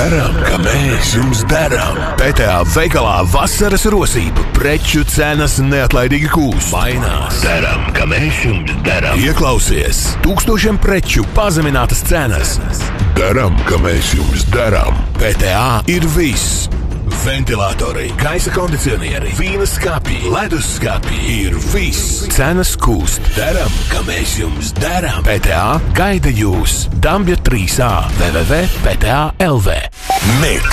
Darām, ka mēs jums darām. PTA veikalā vasaras rosība. Preču cenas neatlaidīgi kūst. Mainās. Darām, ka mēs jums darām. Ieklausies. Tūkstošiem preču pazeminātas cenas. Darām, ka mēs jums darām. PTA ir viss. Ventilatori, gaisa kondicionieri, vīna skāpji, ledus skāpji ir viss. Cenas kūst. Darām, ka mēs jums darām. PTA gaida jūs. Dambja 3A www.pta.lv.